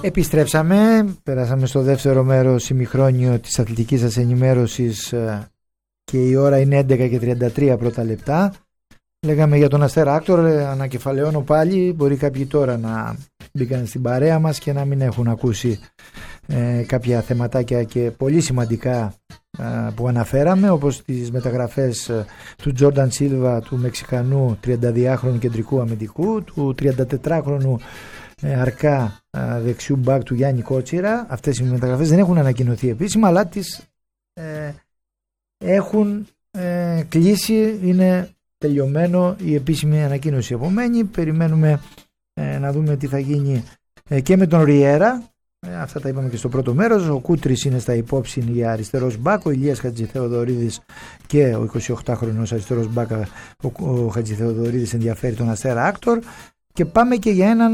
Επιστρέψαμε, περάσαμε στο δεύτερο μέρος ημιχρόνιο της αθλητικής σας ενημέρωσης και η ώρα είναι 11 και 33 πρώτα λεπτά. Λέγαμε για τον Αστέρα Άκτορ, ανακεφαλαιώνω πάλι, μπορεί κάποιοι τώρα να μπήκαν στην παρέα μας και να μην έχουν ακούσει κάποια θεματάκια και πολύ σημαντικά που αναφέραμε, όπως τις μεταγραφές του Τζόρνταν Σίλβα, του Μεξικανού 32χρονου κεντρικού αμυντικού, του 34χρονου αρκά δεξιού μπακ του Γιάννη Κότσιρα. Αυτές οι μεταγραφές δεν έχουν ανακοινωθεί επίσημα, αλλά τις έχουν κλείσει, είναι τελειωμένο η επίσημη ανακοίνωση. Επομένη περιμένουμε να δούμε τι θα γίνει και με τον Ριέρα. Αυτά τα είπαμε και στο πρώτο μέρος. Ο Κούτρης είναι στα υπόψη για αριστερός μπακ, ο Ηλίας Χατζηθεοδωρίδης και ο 28χρονος αριστερός μπακ ο Χατζηθεοδωρίδης ενδιαφέρει τον Αστέρα Άκτορ. Και πάμε και για έναν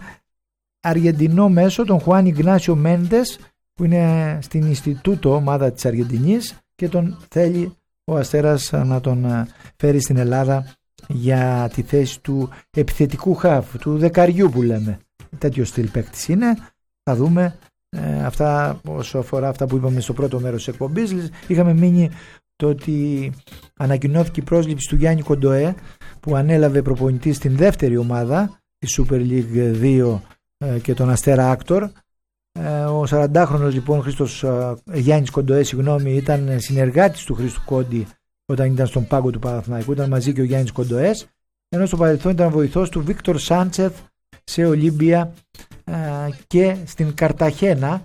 Αργεντινό μέσο, τον Χουάν Ιγνάσιο Μέντες, που είναι στην Ινστιτούτο ομάδα της Αργεντινής και τον θέλει ο Αστέρας να τον φέρει στην Ελλάδα για τη θέση του επιθετικού χαφ, του δεκαριού που λέμε. Τέτοιο στυλ παίκτης είναι. Θα δούμε αυτά όσο αφορά αυτά που είπαμε στο πρώτο μέρος της εκπομπής. Είχαμε μείνει το ότι ανακοινώθηκε η πρόσληψη του Γιάννη Κοντοέ, που ανέλαβε προπονητή στην δεύτερη ομάδα της Super League 2 και τον Αστέρα Άκτορ. Ο 40χρονος λοιπόν Γιάννης Κοντοέ ήταν συνεργάτης του Χρήστου Κόντι όταν ήταν στον πάγκο του Παναθηναϊκού, ήταν μαζί και ο Γιάννης Κοντοές, ενώ στο παρελθόν ήταν βοηθός του Βίκτορ Σάντσεθ σε Ολύμπια και στην Καρταχένα.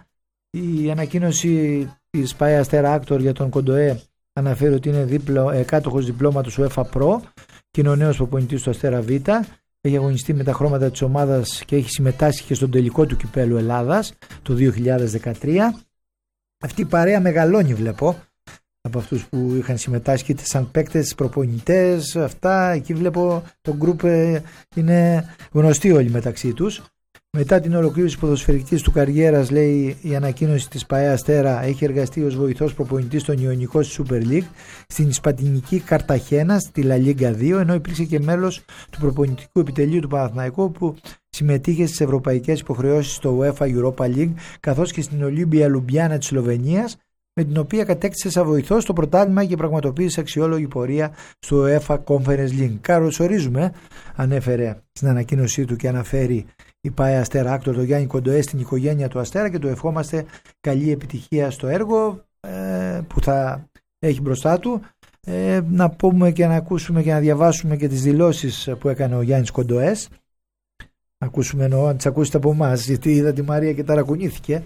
Η ανακοίνωση της ΠΑΕ Αστέρα Άκτορ για τον Κοντοέ αναφέρει ότι είναι κάτοχος διπλώματος UEFA Pro και είναι ο νέος προπονητής του Αστέρα Β. Έχει αγωνιστεί με τα χρώματα της ομάδας και έχει συμμετάσχει και στον τελικό του κυπέλου Ελλάδας το 2013. Αυτή η παρέα μεγαλώνει, βλέπω, από αυτούς που είχαν συμμετάσχει είτε σαν παίκτες, προπονητές, αυτά. Εκεί βλέπω το γκρουπ είναι γνωστοί όλοι μεταξύ τους. Μετά την ολοκλήρωση ποδοσφαιρικής του καριέρας, λέει η ανακοίνωση της ΠΑΕ Αστέρα, έχει εργαστεί ως βοηθός προπονητής στον Ιωνικό στη Super League, στην Ισπανική Καρταχένα, στη La Liga 2, ενώ υπήρξε και μέλος του προπονητικού επιτελείου του Παναθηναϊκού, που συμμετείχε στις ευρωπαϊκές υποχρεώσεις στο UEFA Europa League, καθώς και στην Ολύμπια Λουμπιάνα της Σλοβενίας, με την οποία κατέκτησε σαν βοηθός το πρωτάθλημα και πραγματοποίησε αξιόλογη πορεία στο UEFA Conference League. Καλωσορίζουμε, ανέφερε στην ανακοίνωσή του και αναφέρει η ΠΑΕ Αστέρα Άκτορ, το Γιάννη Κοντοέ στην οικογένεια του Αστέρα, και του ευχόμαστε καλή επιτυχία στο έργο που θα έχει μπροστά του. Να πούμε και να ακούσουμε και να διαβάσουμε και τις δηλώσεις που έκανε ο Γιάννης Κοντοές. Ακούσουμε, εννοώ, αν τις ακούσετε από εμάς, γιατί είδα τη Μαρία και ταρακουνήθηκε.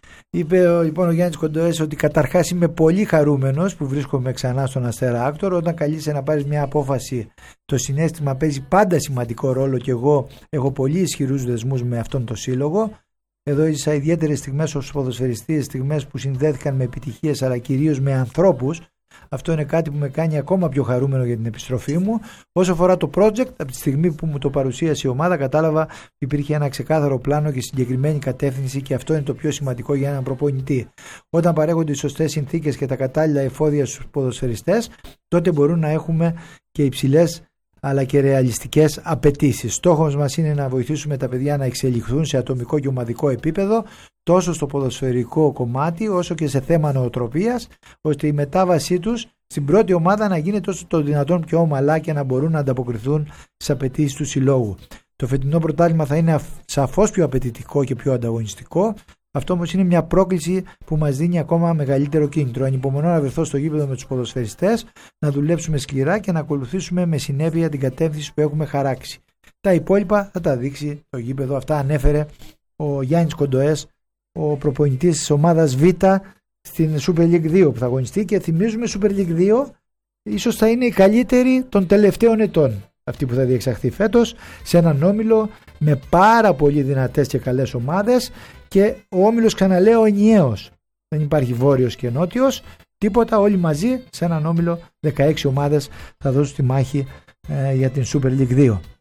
Είπε λοιπόν ο Γιάννης Κοντοές ότι καταρχάς είμαι πολύ χαρούμενος που βρίσκομαι ξανά στον Αστέρα Άκτορ. Όταν καλείσαι να πάρεις μια απόφαση, το συναίσθημα παίζει πάντα σημαντικό ρόλο και εγώ έχω πολύ ισχυρούς δεσμούς με αυτόν τον σύλλογο. Εδώ έζησα ιδιαίτερες στιγμές ως ποδοσφαιριστής, στιγμές που συνδέθηκαν με επιτυχίες αλλά κυρίως με ανθρώπους. Αυτό είναι κάτι που με κάνει ακόμα πιο χαρούμενο για την επιστροφή μου. Όσο αφορά το project, από τη στιγμή που μου το παρουσίασε η ομάδα, κατάλαβα ότι υπήρχε ένα ξεκάθαρο πλάνο και συγκεκριμένη κατεύθυνση, και αυτό είναι το πιο σημαντικό για έναν προπονητή. Όταν παρέχονται οι σωστές συνθήκες και τα κατάλληλα εφόδια στους ποδοσφαιριστές, τότε μπορούν να έχουμε και υψηλές αλλά και ρεαλιστικές απαιτήσεις. Στόχος μας είναι να βοηθήσουμε τα παιδιά να εξελιχθούν σε ατομικό και ομαδικό επίπεδο, τόσο στο ποδοσφαιρικό κομμάτι όσο και σε θέμα νοοτροπίας, ώστε η μετάβασή τους στην πρώτη ομάδα να γίνεται όσο το δυνατόν πιο ομαλά και να μπορούν να ανταποκριθούν στις απαιτήσεις του συλλόγου. Το φετινό πρωτάθλημα θα είναι σαφώς πιο απαιτητικό και πιο ανταγωνιστικό. Αυτό όμως είναι μια πρόκληση που μας δίνει ακόμα μεγαλύτερο κίνητρο. Ανυπομονώ να βρεθώ στο γήπεδο με τους ποδοσφαιριστές, να δουλέψουμε σκληρά και να ακολουθήσουμε με συνέπεια την κατεύθυνση που έχουμε χαράξει. Τα υπόλοιπα θα τα δείξει το γήπεδο. Αυτά ανέφερε ο Γιάννης Κοντοές, ο προπονητής της ομάδας Β στην Super League 2 που θα αγωνιστεί, και θυμίζουμε Super League 2 ίσως θα είναι η καλύτερη των τελευταίων ετών, αυτή που θα διεξαχθεί φέτος, σε έναν όμιλο με πάρα πολύ δυνατές και καλές ομάδες, και ο όμιλος, ξαναλέω, ενιαίος. Δεν υπάρχει βόρειος και νότιος, τίποτα, όλοι μαζί σε έναν όμιλο 16 ομάδες θα δώσουν τη μάχη για την Super League 2.